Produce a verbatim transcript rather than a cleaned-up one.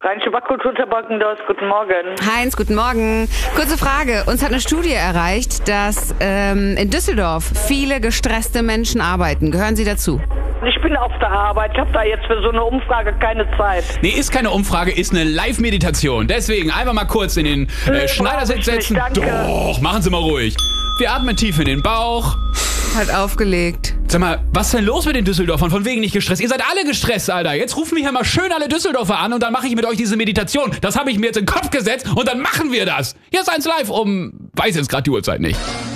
Rheinische Backkultur Tabakendorf, guten Morgen. Heinz, guten Morgen. Kurze Frage. Uns hat eine Studie erreicht, dass ähm, in Düsseldorf viele gestresste Menschen arbeiten. Gehören Sie dazu? Ich bin auf der Arbeit, ich habe da jetzt für so eine Umfrage keine Zeit. Nee, ist keine Umfrage, ist eine Live-Meditation. Deswegen einfach mal kurz in den äh, Nee, Schneidersitz brauch ich setzen. nicht, danke. Doch, machen Sie mal ruhig. Wir atmen tief in den Bauch. Hat aufgelegt. Sag mal, was ist denn los mit den Düsseldorfern? Von wegen nicht gestresst. Ihr seid alle gestresst, Alter. Jetzt rufen wir hier mal schön alle Düsseldorfer an und dann mache ich mit euch diese Meditation. Das habe ich mir jetzt in den Kopf gesetzt und dann machen wir das. Hier ist eins live um, weiß jetzt gerade die Uhrzeit nicht.